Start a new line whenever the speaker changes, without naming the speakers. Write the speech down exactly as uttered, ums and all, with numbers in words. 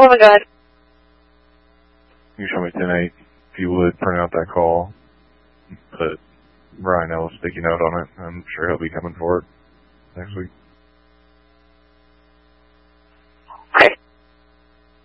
Oh my god.
You show me ten eight. If you would, print out that call. Put Brian Ellis sticky note on it. I'm sure he'll be coming for it next week.